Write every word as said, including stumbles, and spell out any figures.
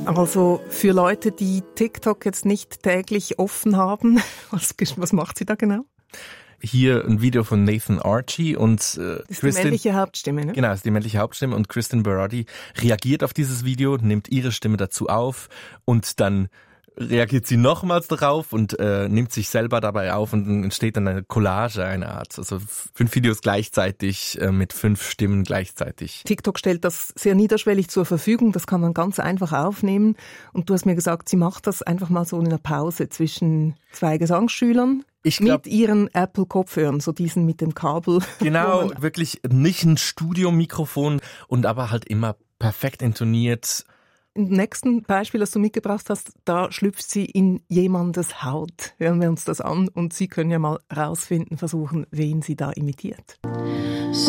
Also für Leute, die TikTok jetzt nicht täglich offen haben, was, was macht sie da genau? Hier ein Video von Nathan Archie und äh, das ist Kristin, die männliche Hauptstimme, ne? Genau, das ist die männliche Hauptstimme und Kristen Berardi reagiert auf dieses Video, nimmt ihre Stimme dazu auf und dann reagiert sie nochmals darauf und äh, nimmt sich selber dabei auf und dann entsteht dann eine Collage, eine Art, also fünf Videos gleichzeitig äh, mit fünf Stimmen gleichzeitig. TikTok stellt das sehr niederschwellig zur Verfügung, das kann man ganz einfach aufnehmen und du hast mir gesagt, sie macht das einfach mal so in einer Pause zwischen zwei Gesangsschülern. Ich glaub, mit ihren Apple-Kopfhörern, so diesen mit dem Kabel. Genau, wirklich nicht ein Studiomikrofon und aber halt immer perfekt intoniert. Im nächsten Beispiel, das du mitgebracht hast, da schlüpft sie in jemandes Haut. Hören wir uns das an und Sie können ja mal rausfinden, versuchen, wen sie da imitiert. So